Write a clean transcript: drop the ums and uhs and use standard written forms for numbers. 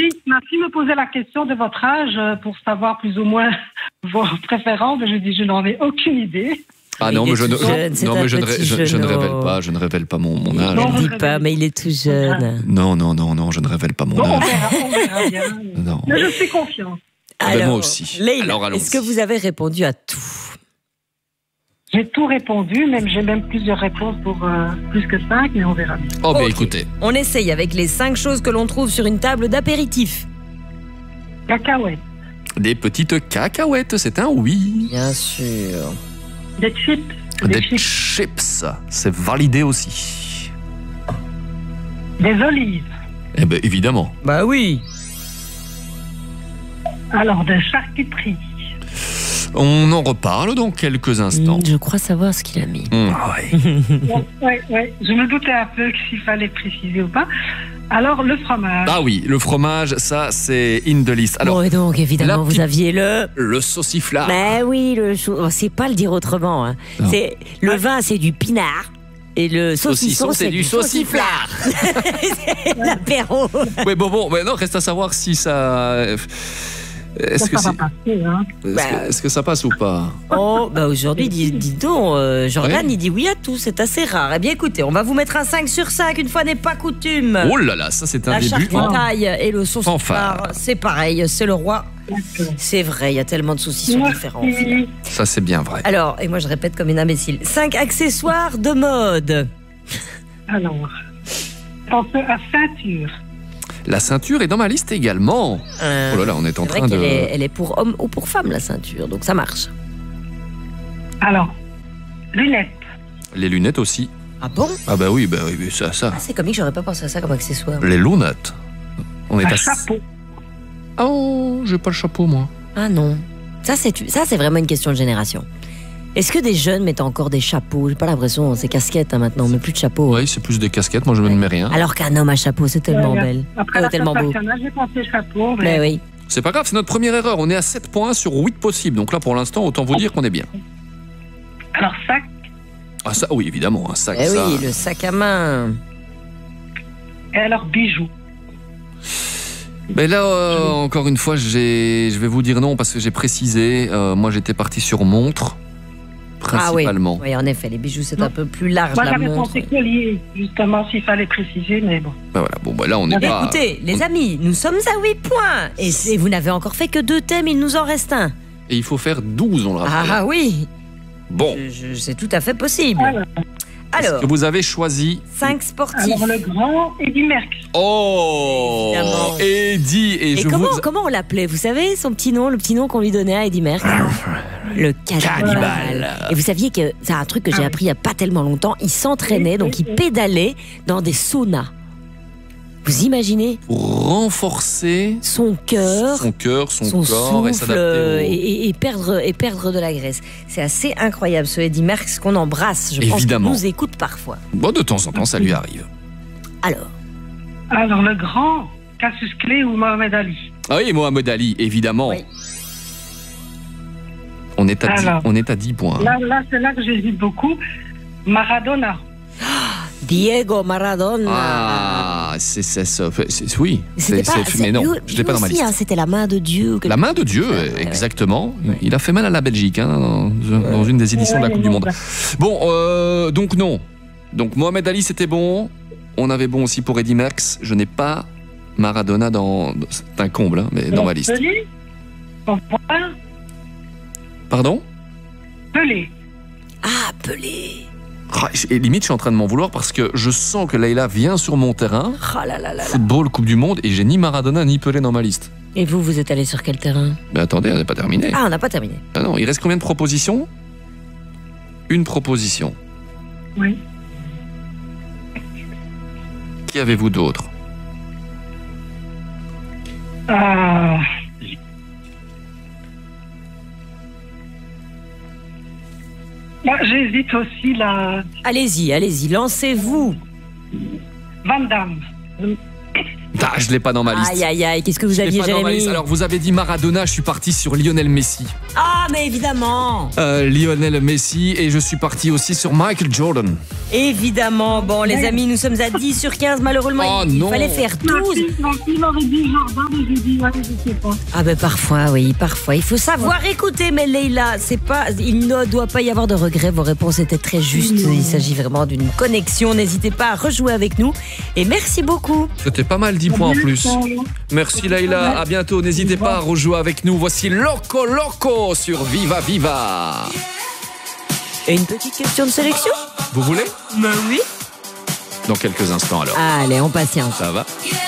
ma fille me posait la question de votre âge pour savoir plus ou moins vos préférences. Je dis, je n'en ai aucune idée. Ah non, mais je ne révèle pas mon âge. Ne le dis pas, mais il est tout jeune. Non, je ne révèle pas mon âge. On verra bien. Non. Mais je suis confiante. Alors, moi aussi. Leïla, Alors, est-ce que vous avez répondu à tout? J'ai tout répondu, j'ai même plusieurs réponses pour plus que 5, mais on verra bien. Oh, ben Ok. écoutez. On essaye avec les 5 choses que l'on trouve sur une table d'apéritif. Cacahuètes, Des petites cacahuètes, c'est un oui. Bien sûr. des chips, Des chips, c'est validé aussi. des olives, Eh ben évidemment. Bah oui. alors des charcuteries, On en reparle dans quelques instants. Je crois savoir ce qu'il a mis. Ah ouais. ouais. Je me doutais un peu s'il fallait préciser ou pas. Alors, le fromage. Ah oui, le fromage, ça c'est in the list. Alors, Bon, et donc, évidemment, la vous petite- aviez le... le sauciflard. Mais oui, c'est pas le dire autrement. Hein. Non. C'est le vin, c'est du pinard. Et le saucisson, c'est du sauciflard. C'est l'apéro. Oui, bon, mais non, reste à savoir si ça. Est-ce que ça c'est. va passer, hein. Est-ce que ça passe ou pas? Oh, bah aujourd'hui, dis donc, Jordan, Ouais. il dit oui à tout, c'est assez rare. Eh bien, écoutez, on va vous mettre un 5 sur 5, une fois n'est pas coutume. Oh là là, ça c'est un La début. charcutaille et le saucisson, Fanfare. c'est pareil, c'est le roi. C'est vrai, il y a tellement de saucissons différents. Merci. Ça c'est bien vrai. Alors, et moi je répète comme une imbécile, 5 accessoires de mode. Alors, pensez à ceinture. La ceinture est dans ma liste également. Oh là là, on est en C'est vrai train qu'elle de. elle est pour homme ou pour femme, la ceinture, donc ça marche. Alors, lunettes, Les lunettes aussi. Ah bon? Ah bah oui, ça. Ah, c'est comique, j'aurais pas pensé à ça comme accessoire. Les lunettes. On est un à. chapeau. Oh, j'ai pas le chapeau moi. Ah non. Ça, c'est vraiment une question de génération. Est-ce que des jeunes mettent encore des chapeaux? J'ai pas l'impression, c'est casquettes hein, maintenant, on met plus de chapeau. Oui, c'est plus des casquettes. Moi, je ne mets rien. Alors qu'un homme à chapeau, c'est tellement Ouais, belle. Après la tellement beau. personnage, j'ai pensé chapeau, Mais oui. C'est pas grave, c'est notre première erreur. On est à 7 points sur 8 possibles. Donc là, pour l'instant, autant vous dire qu'on est bien. Alors, sac, Ah, ça, oui, évidemment, un sac. Eh ça. oui, le sac à main. et alors bijoux. Mais là, encore une fois, je vais vous dire non parce que j'ai précisé. Moi, j'étais parti sur montre, principalement. Ah oui. Oui, en effet, les bijoux, c'est un peu plus large, Moi, la j'avais montre. pensé collier, justement, s'il fallait préciser, mais bon. Ben voilà. Bon, là, on n'est Eh bien, pas. écoutez, les amis, nous sommes à 8 points. Et vous n'avez encore fait que 2 thèmes, il nous en reste un. Et il faut faire 12, on le rappelle. Ah oui, Bon. c'est tout à fait possible. Alors, Alors, Que vous avez choisi. 5 sportifs. alors le grand Eddy Merckx. Oh Évidemment. Eddie et, Et je comment, vous. comment on l'appelait? Vous savez, son petit nom, le petit nom qu'on lui donnait à Eddy Merckx? Le cannibale. Et vous saviez que c'est un truc que j'ai appris il n'y a pas tellement longtemps. Il s'entraînait, donc il pédalait dans des saunas. Vous imaginez Pour renforcer son cœur, son cœur, son corps souffle et s'adapter et perdre de la graisse. C'est assez incroyable ce Eddy Merckx qu'on embrasse. Je pense qu'il Évidemment. nous écoute parfois. Bon, de temps en temps, ça lui arrive. Alors, Alors, le grand Cassius Clay ou Mohamed Ali. Ah oui, Mohamed Ali, évidemment. Oui. On est à 10, Alors. on est à 10 points. Là, c'est là que j'hésite beaucoup. Maradona. Diego Maradona. Ah, oui. C'était pas, mais non, lui- je l'ai pas lui dans ma aussi, liste. hein, c'était la main de Dieu. ou quelque La main de Dieu, Ouais. exactement. Il a fait mal à la Belgique hein, dans une des éditions de la Coupe du Monde. Bon, donc non. Donc Mohamed Ali, c'était bon. On avait bon aussi pour Eddy Merckx. Je n'ai pas Maradona dans... C'est un comble, hein, mais dans ma liste. Pelé. Voilà. Pardon? Pelé. Ah, Pelé. Ah, et limite, je suis en train de m'en vouloir parce que je sens que Leïla vient sur mon terrain. Oh là là là là. Football, Coupe du Monde, et j'ai ni Maradona ni Pelé dans ma liste. Et vous êtes allé sur quel terrain? Mais attendez, on n'est pas terminé. Ah, on n'a pas terminé. Ah non, il reste combien de propositions? Une proposition. Oui. Qui avez-vous d'autre? Ah, j'hésite aussi là. Allez-y, lancez-vous. Van Damme. Ah Ah, je l'ai pas dans ma liste. Aïe, aïe, aïe, qu'est-ce que vous Je l'ai aviez, pas dans ma liste. Jérémy? Alors, vous avez dit Maradona, je suis parti sur Lionel Messi. Ah, mais évidemment. Lionel Messi, et je suis parti aussi sur Michael Jordan. Évidemment. Bon, les amis, nous sommes à 10 sur 15. Malheureusement, Oh, il non. fallait faire 12. Il m'aurait dit Jordan, et j'ai dit, ouais, je sais pas. Ah ben parfois, oui, parfois. Il faut savoir écouter, mais Leïla, il ne doit pas y avoir de regrets. Vos réponses étaient très justes. Il s'agit vraiment d'une connexion. N'hésitez pas à rejouer avec nous. Et merci beaucoup. C'était pas mal, 10 points en plus. Merci Leïla, à bientôt. N'hésitez pas à rejouer avec nous. Voici Loco Loco sur Viva Viva. Et une petite question de sélection? Vous voulez? Ben oui. Dans quelques instants alors. Allez, on patiente. Ça va?